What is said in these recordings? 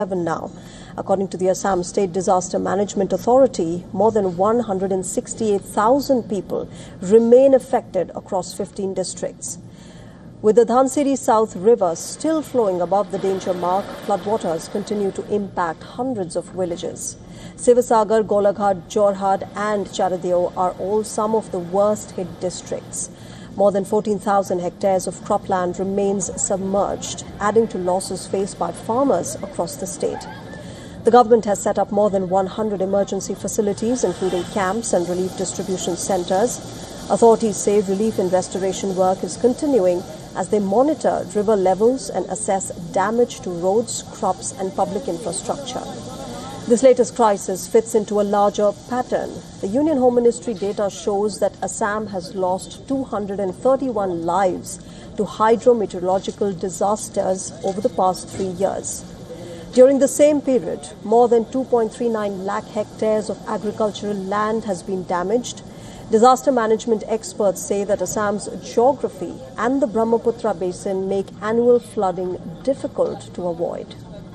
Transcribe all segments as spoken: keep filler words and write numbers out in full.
now. According to the Assam State Disaster Management Authority, more than one hundred sixty-eight thousand people remain affected across fifteen districts. With the Dhansiri South River still flowing above the danger mark, floodwaters continue to impact hundreds of villages. Sivasagar, Golaghat, Jorhat and Charadeo are all some of the worst hit districts. More than fourteen thousand hectares of cropland remains submerged, adding to losses faced by farmers across the state. The government has set up more than one hundred emergency facilities, including camps and relief distribution centres. Authorities say relief and restoration work is continuing as they monitor river levels and assess damage to roads, crops and public infrastructure. This latest crisis fits into a larger pattern. The Union Home Ministry data shows that Assam has lost two hundred thirty-one lives to hydrometeorological disasters over the past three years. During the same period, more than two point three nine lakh hectares of agricultural land has been damaged. Disaster management experts say that Assam's geography and the Brahmaputra basin make annual flooding difficult to avoid.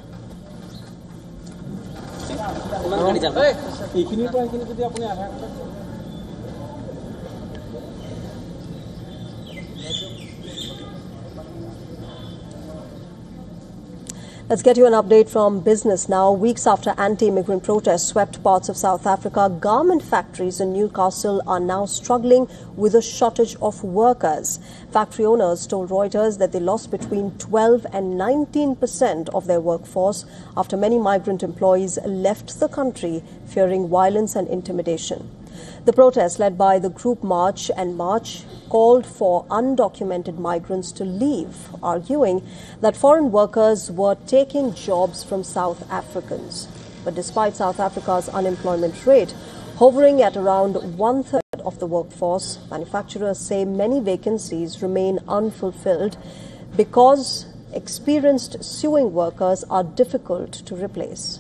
Let's get you an update from business now. Weeks after anti-immigrant protests swept parts of South Africa, garment factories in Newcastle are now struggling with a shortage of workers. Factory owners told Reuters that they lost between twelve and nineteen percent of their workforce after many migrant employees left the country fearing violence and intimidation. The protest, led by the Group March and March, called for undocumented migrants to leave, arguing that foreign workers were taking jobs from South Africans. But despite South Africa's unemployment rate hovering at around one-third of the workforce, manufacturers say many vacancies remain unfulfilled because experienced sewing workers are difficult to replace.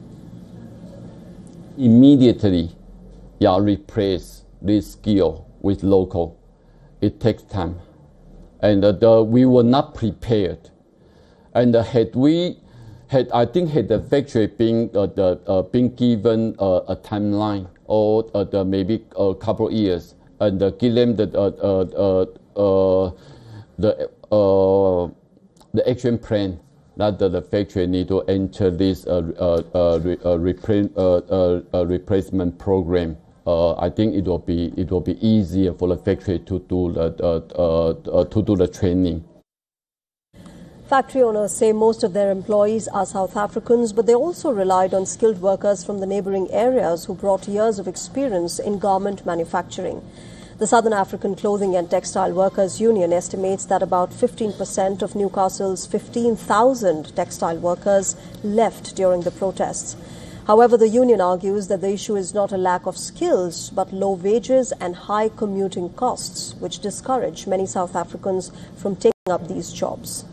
Immediately, yeah, replace this skill with local. It takes time, and uh, the, we were not prepared. And uh, had we, had I think, had the factory been uh, the uh, been given uh, a timeline or uh, the maybe a couple of years, and uh, give them the uh, uh, uh, the uh, the action plan that the, the factory need to enter this uh, uh, uh, re, uh, repre uh, uh, uh, replacement program. Uh, I think it will be it will be easier for the factory to do the uh, uh, to do the training. Factory owners say most of their employees are South Africans, but they also relied on skilled workers from the neighbouring areas who brought years of experience in garment manufacturing. The Southern African Clothing and Textile Workers Union estimates that about fifteen percent of Newcastle's fifteen thousand textile workers left during the protests. However, the union argues that the issue is not a lack of skills, but low wages and high commuting costs, which discourage many South Africans from taking up these jobs.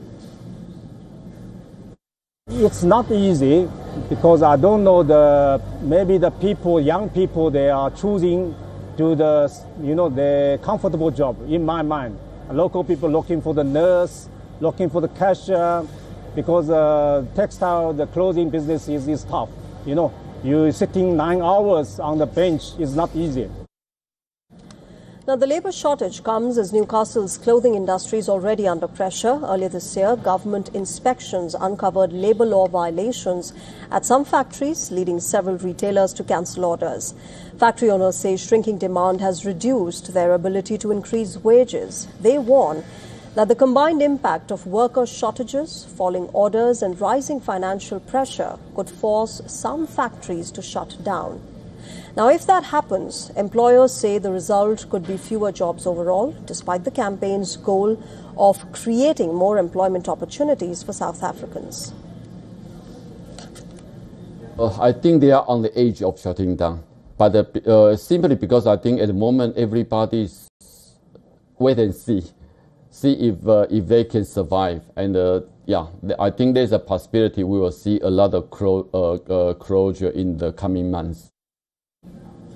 It's not easy because I don't know the maybe the people, young people, they are choosing to the you know the comfortable job. In my mind, local people looking for the nurse, looking for the cashier, because uh, textile, the clothing business is, is tough. You know, you sitting nine hours on the bench is not easy. Now, the labour shortage comes as Newcastle's clothing industry is already under pressure. Earlier this year, government inspections uncovered labour law violations at some factories, leading several retailers to cancel orders. Factory owners say shrinking demand has reduced their ability to increase wages. They warn that the combined impact of worker shortages, falling orders and rising financial pressure could force some factories to shut down. Now, if that happens, employers say the result could be fewer jobs overall, despite the campaign's goal of creating more employment opportunities for South Africans. Uh, I think they are on the edge of shutting down, but uh, uh, simply because I think at the moment everybody's wait and see. See if uh, if they can survive, and uh, yeah, I think there's a possibility we will see a lot of clo uh, uh, closure in the coming months.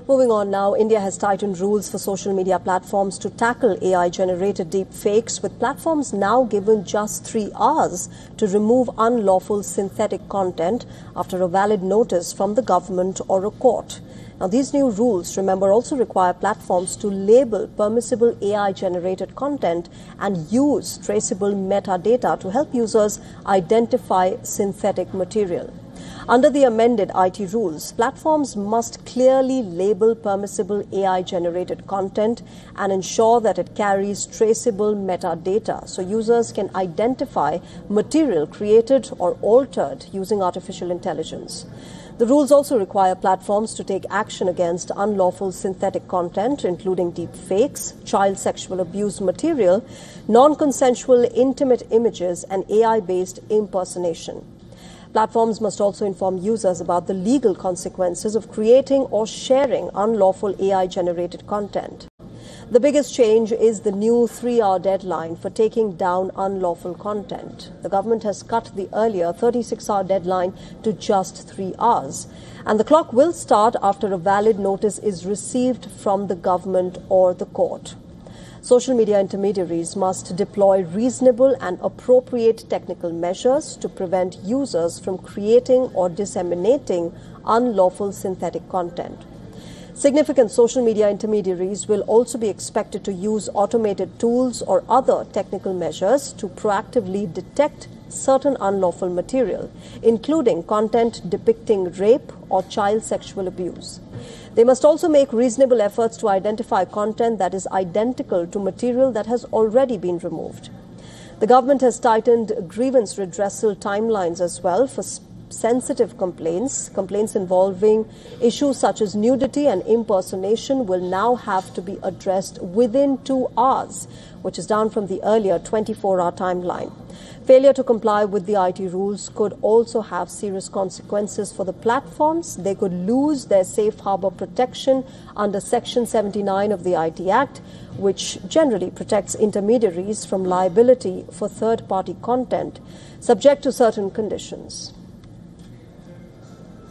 Moving on now, India has tightened rules for social media platforms to tackle A I-generated deep fakes, with platforms now given just three hours to remove unlawful synthetic content after a valid notice from the government or a court. Now, these new rules, remember, also require platforms to label permissible A I-generated content and use traceable metadata to help users identify synthetic material. Under the amended I T rules, platforms must clearly label permissible A I-generated content and ensure that it carries traceable metadata so users can identify material created or altered using artificial intelligence. The rules also require platforms to take action against unlawful synthetic content, including deep fakes, child sexual abuse material, non-consensual intimate images, and A I-based impersonation. Platforms must also inform users about the legal consequences of creating or sharing unlawful A I-generated content. The biggest change is the new three-hour deadline for taking down unlawful content. The government has cut the earlier thirty-six hour deadline to just three hours. And the clock will start after a valid notice is received from the government or the court. Social media intermediaries must deploy reasonable and appropriate technical measures to prevent users from creating or disseminating unlawful synthetic content. Significant social media intermediaries will also be expected to use automated tools or other technical measures to proactively detect certain unlawful material, including content depicting rape or child sexual abuse. They must also make reasonable efforts to identify content that is identical to material that has already been removed. The government has tightened grievance redressal timelines as well for sensitive complaints. Complaints involving issues such as nudity and impersonation will now have to be addressed within two hours, which is down from the earlier twenty-four hour timeline. Failure to comply with the I T rules could also have serious consequences for the platforms. They could lose their safe harbor protection under Section seventy-nine of the I T Act, which generally protects intermediaries from liability for third-party content, subject to certain conditions.